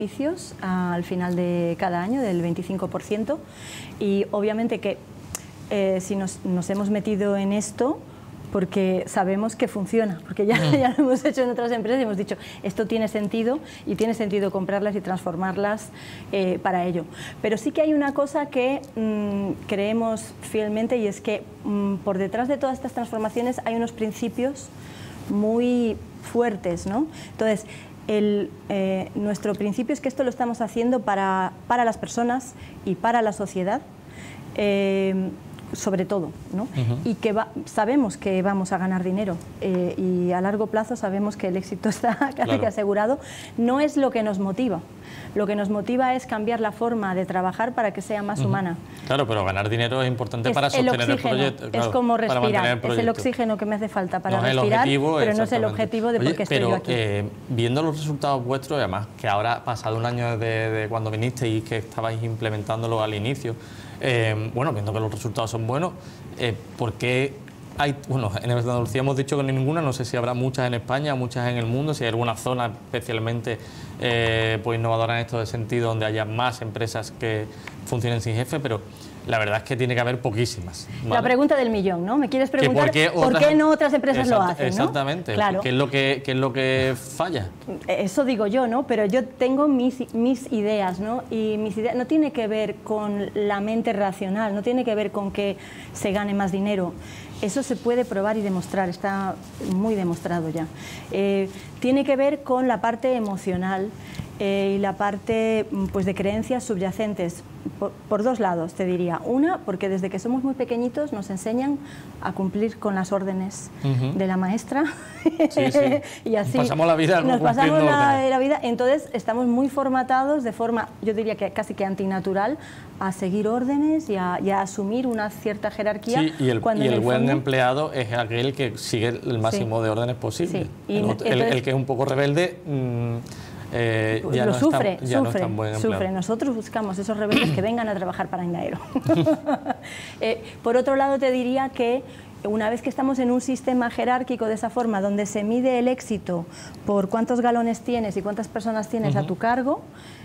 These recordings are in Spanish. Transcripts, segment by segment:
beneficios al final de cada año del 25%, y obviamente que si nos hemos metido en esto porque sabemos que funciona, porque ya lo hemos hecho en otras empresas y hemos dicho esto tiene sentido y tiene sentido comprarlas y transformarlas para ello. Pero sí que hay una cosa que creemos fielmente, y es que por detrás de todas estas transformaciones hay unos principios muy fuertes, ¿no? Entonces, nuestro principio es que esto lo estamos haciendo para las personas y para la sociedad, sobre todo, ¿no? Y que sabemos que vamos a ganar dinero y a largo plazo sabemos que el éxito está casi que asegurado. No es lo que nos motiva. Lo que nos motiva es cambiar la forma de trabajar para que sea más humana. Claro, pero ganar dinero es importante para sostener el proyecto. Claro, es como respirar, es el oxígeno que me hace falta para respirar, pero no es el objetivo de por qué estoy yo aquí. Viendo los resultados vuestros, y además que ahora ha pasado un año de cuando viniste y que estabais implementándolo al inicio, bueno, viendo que los resultados son buenos, ¿por qué hay, bueno, en Andalucía hemos dicho que ninguna, no sé si habrá muchas en España, muchas en el mundo, si hay alguna zona especialmente pues innovadora en esto de sentido, donde haya más empresas que funcionen sin jefe, pero la verdad es que tiene que haber poquísimas, ¿vale? La pregunta del millón, ¿no? Me quieres preguntar por qué no otras empresas lo hacen, ¿no? Exactamente. Claro. ¿Qué es lo que falla? Eso digo yo, ¿no? Pero yo tengo mis ideas, ¿no? Y mis ideas no tiene que ver con la mente racional, no tiene que ver con que se gane más dinero. Eso se puede probar y demostrar, está muy demostrado ya. Tiene que ver con la parte emocional y la parte pues, de creencias subyacentes, por dos lados te diría. Una, porque desde que somos muy pequeñitos nos enseñan a cumplir con las órdenes de la maestra. Sí, sí. Y así nos pasamos la vida la vida. Entonces estamos muy formatados de forma, yo diría que casi que antinatural, a seguir órdenes y a asumir una cierta jerarquía. Sí, y el buen empleado es aquel que sigue el máximo de órdenes posible. Sí. El que es un poco rebelde ya no sufre. No es tan buen empleado. Nosotros buscamos esos rebeldes que vengan a trabajar para Indaero. Por otro lado, te diría que una vez que estamos en un sistema jerárquico de esa forma, donde se mide el éxito por cuántos galones tienes y cuántas personas tienes a tu cargo,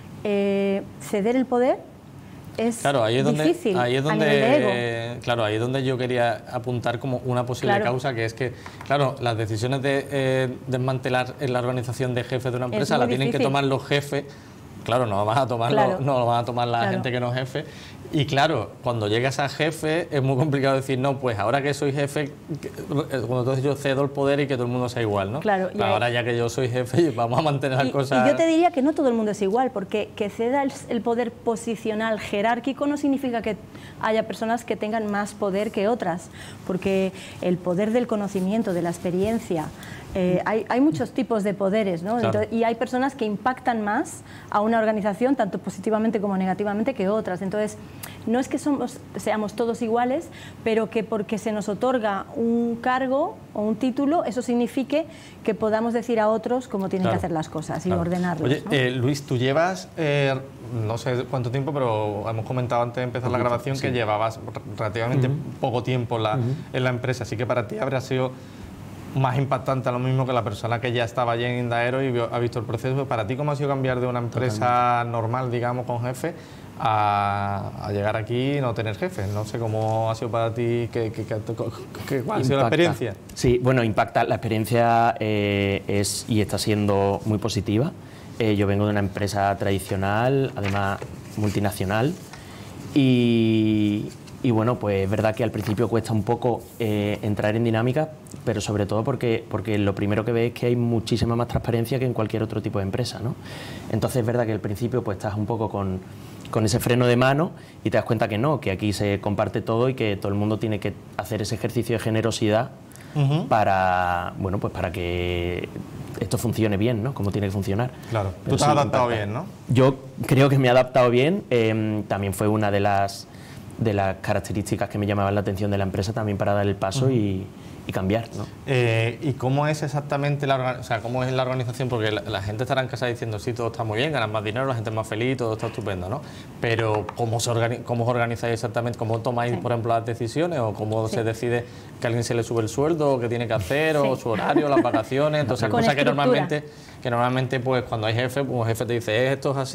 ceder el poder es difícil a nivel de ego. Claro, ahí es donde yo quería apuntar como una posible causa, que es que, claro, las decisiones de desmantelar la organización de jefes de una empresa la tienen que tomar los jefes. Claro, no lo van a tomar la gente que no es jefe. Y claro, cuando llegas a jefe es muy complicado decir, no, pues ahora que soy jefe, entonces yo cedo el poder y que todo el mundo sea igual, ¿no? Claro. Ahora ya que yo soy jefe, vamos a mantener las cosas. Y yo te diría que no todo el mundo es igual, porque que ceda el poder posicional jerárquico no significa que haya personas que tengan más poder que otras, porque el poder del conocimiento, de la experiencia, hay muchos tipos de poderes, ¿no? Claro. Entonces, y hay personas que impactan más a una organización, tanto positivamente como negativamente, que otras. Entonces, no es que seamos todos iguales, pero que porque se nos otorga un cargo o un título, eso signifique que podamos decir a otros cómo tienen que hacer las cosas y ordenarlos. Oye, ¿no? Luis, tú llevas, no sé cuánto tiempo, pero hemos comentado antes de empezar la grabación que llevabas relativamente poco tiempo en la empresa, así que para ti habrá sido más impactante a lo mismo que la persona que ya estaba allí en Indaero y ha visto el proceso. Para ti, ¿cómo ha sido cambiar de una empresa normal, digamos, con jefe, a llegar aquí y no tener jefe? No sé cómo ha sido para ti, ¿cuál ha sido la experiencia? Sí, bueno, impacta. La experiencia es y está siendo muy positiva. Yo vengo de una empresa tradicional, además multinacional, y bueno, pues es verdad que al principio cuesta un poco entrar en dinámica, pero sobre todo porque lo primero que ves es que hay muchísima más transparencia que en cualquier otro tipo de empresa, ¿no? Entonces es verdad que al principio pues estás un poco con ese freno de mano y te das cuenta que no, que aquí se comparte todo y que todo el mundo tiene que hacer ese ejercicio de generosidad para que esto funcione bien, ¿no? Como tiene que funcionar. Claro. Tú te has adaptado bien, ¿no? Yo creo que me he adaptado bien. También fue una de las características que me llamaban la atención de la empresa también para dar el paso y cambiar, ¿no? ¿Y cómo es exactamente o sea, cómo es la organización? Porque la gente estará en casa diciendo, sí, todo está muy bien, ganan más dinero, la gente es más feliz, todo está estupendo, ¿no? Pero ¿cómo os organizáis exactamente? ¿Cómo tomáis, por ejemplo, las decisiones? ¿O cómo se decide que a alguien se le sube el sueldo, o qué tiene que hacer, o su horario, las vacaciones? Entonces, cosas que normalmente, pues cuando hay jefe, pues el jefe te dice, esto es así,